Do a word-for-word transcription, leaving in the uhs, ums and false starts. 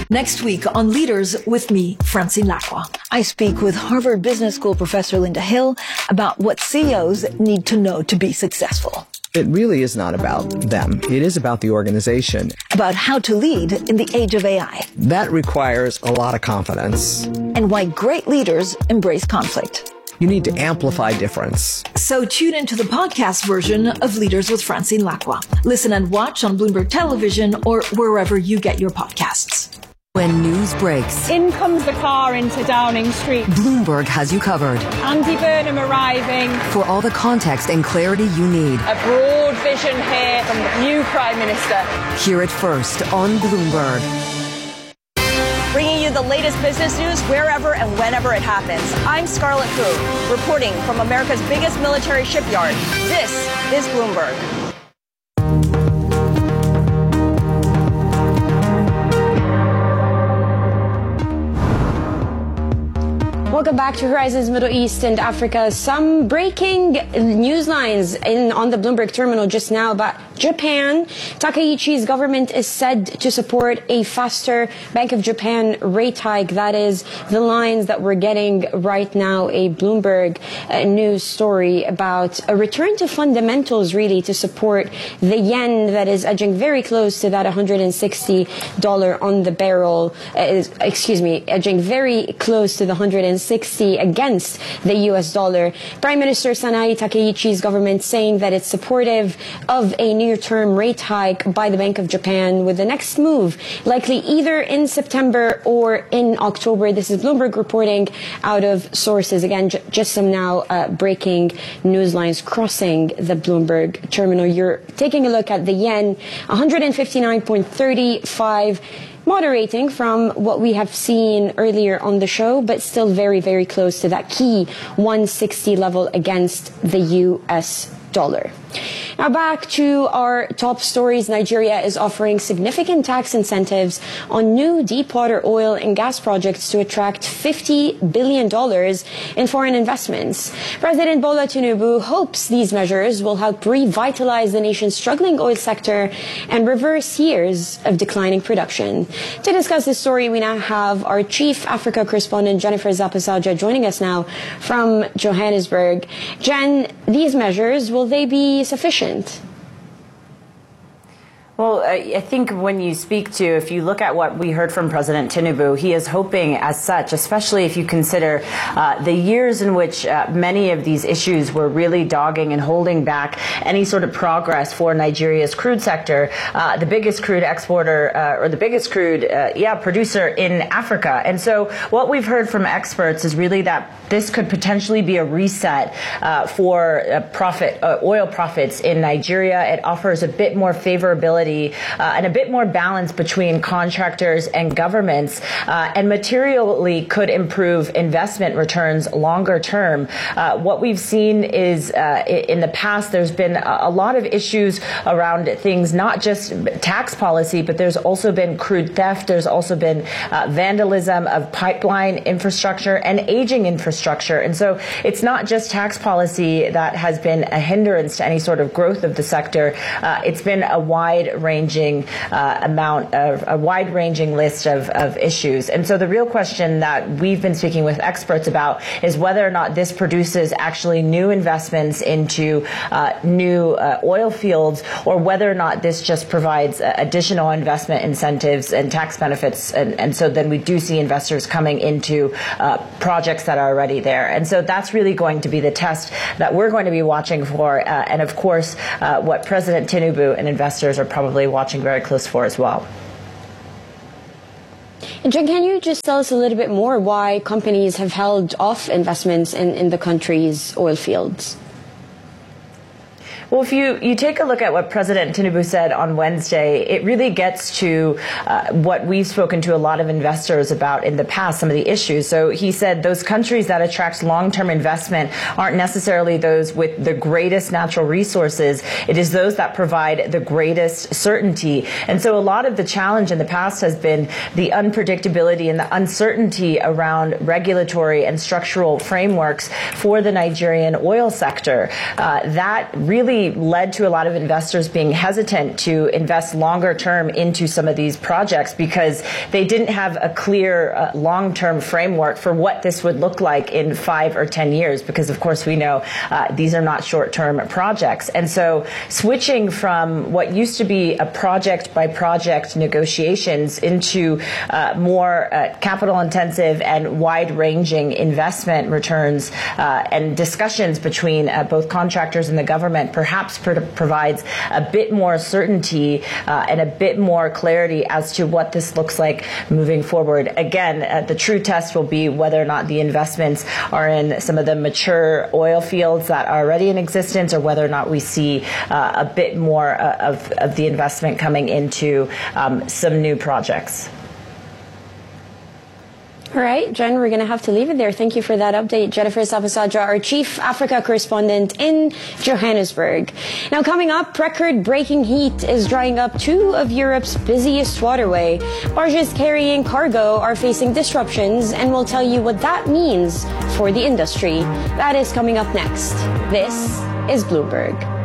Next week on Leaders with me, Francine Lacqua. I speak with Harvard Business School professor Linda Hill about what C E Os need to know to be successful. It really is not about them. It is about the organization. About how to lead in the age of A I. That requires a lot of confidence. And why great leaders embrace conflict. You need to amplify difference. So tune into the podcast version of Leaders with Francine Lacqua. Listen and watch on Bloomberg Television or wherever you get your podcasts. When news breaks, in comes the car into Downing Street. Bloomberg has you covered. Andy Burnham arriving. For all the context and clarity you need. A broad vision here from the new Prime Minister. Hear it first on Bloomberg. Bringing you the latest business news wherever and whenever it happens. I'm Scarlett Fu, reporting from America's biggest military shipyard. This is Bloomberg. Welcome back to Horizons Middle East and Africa. Some breaking news lines in on the Bloomberg terminal just now about Japan. Takaichi's government is said to support a faster Bank of Japan rate hike. That is the lines that we're getting right now. A Bloomberg uh, news story about a return to fundamentals, really, to support the yen that is edging very close to that one hundred sixty dollars on the barrel. Uh, is, excuse me, edging very close to the one hundred sixty against the U S dollar. Prime Minister Sanae Takaichi's government saying that it's supportive of a near-term rate hike by the Bank of Japan, with the next move likely either in September or in October. This is Bloomberg reporting out of sources. Again, j- just some now uh, breaking news lines crossing the Bloomberg terminal. You're taking a look at the yen, one hundred fifty-nine point three five. Moderating from what we have seen earlier on the show, but still very, very close to that key one sixty level against the U S dollar. Now back to our top stories. Nigeria is offering significant tax incentives on new deepwater oil and gas projects to attract fifty billion dollars in foreign investments. President Bola Tinubu hopes these measures will help revitalize the nation's struggling oil sector and reverse years of declining production. To discuss this story, we now have our chief Africa correspondent, Jennifer Zapasaja, joining us now from Johannesburg. Jen, these measures, will they be sufficient? Well, I think when you speak to, if you look at what we heard from President Tinubu, he is hoping as such, especially if you consider uh, the years in which uh, many of these issues were really dogging and holding back any sort of progress for Nigeria's crude sector, uh, the biggest crude exporter uh, or the biggest crude, uh, yeah, producer in Africa. And so what we've heard from experts is really that this could potentially be a reset uh, for uh, profit, uh, oil profits in Nigeria. It offers a bit more favorability Uh, and a bit more balance between contractors and governments, uh, and materially could improve investment returns longer term. Uh, what we've seen is uh, in the past, there's been a lot of issues around things, not just tax policy, but there's also been crude theft. There's also been uh, vandalism of pipeline infrastructure and aging infrastructure. And so it's not just tax policy that has been a hindrance to any sort of growth of the sector. Uh, it's been a wide ranging uh, amount of a wide ranging list of, of issues. And so the real question that we've been speaking with experts about is whether or not this produces actually new investments into uh, new uh, oil fields, or whether or not this just provides uh, additional investment incentives and tax benefits. And, and so then we do see investors coming into uh, projects that are already there. And so that's really going to be the test that we're going to be watching for. Uh, and of course, uh, what President Tinubu and investors are probably watching very close for as well. And Jen, can you just tell us a little bit more why companies have held off investments in, in the country's oil fields? Well, if you, you take a look at what President Tinubu said on Wednesday, it really gets to uh, what we've spoken to a lot of investors about in the past, some of the issues. So he said those countries that attract long-term investment aren't necessarily those with the greatest natural resources. It is those that provide the greatest certainty. And so a lot of the challenge in the past has been the unpredictability and the uncertainty around regulatory and structural frameworks for the Nigerian oil sector. Uh, that really really led to a lot of investors being hesitant to invest longer term into some of these projects because they didn't have a clear uh, long-term framework for what this would look like in five or ten years, because of course we know uh, these are not short-term projects. And so switching from what used to be a project by project negotiations into uh, more uh, capital intensive and wide-ranging investment returns uh, and discussions between uh, both contractors and the government perhaps pro provides a bit more certainty uh, and a bit more clarity as to what this looks like moving forward. Again, uh, the true test will be whether or not the investments are in some of the mature oil fields that are already in existence, or whether or not we see uh, a bit more uh, of, of the investment coming into um, some new projects. All right, Jen, we're going to have to leave it there. Thank you for that update. Jennifer Sabasadra, our Chief Africa Correspondent in Johannesburg. Now, coming up, record-breaking heat is drying up two of Europe's busiest waterway. Barges carrying cargo are facing disruptions, and we'll tell you what that means for the industry. That is coming up next. This is Bloomberg.